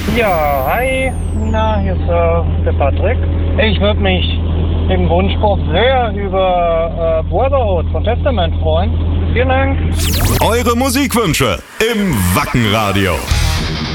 Ja, hi, Nina, hier ist der Patrick. Ich würde mich im Wunschspruch sehr über Brotherhood von Testament freuen. Vielen Dank. Eure Musikwünsche im Wackenradio.